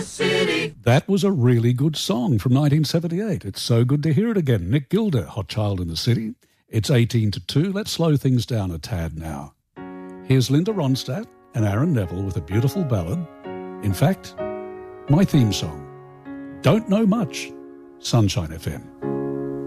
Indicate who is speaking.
Speaker 1: city.
Speaker 2: That was a really good song from 1978. It's so good to hear it again. Nick Gilder, Hot Child in the City. It's 18 to 2. Let's slow things down a tad now. Here's Linda Ronstadt and Aaron Neville with a beautiful ballad. In fact, my theme song. Don't Know Much, Sunshine FM.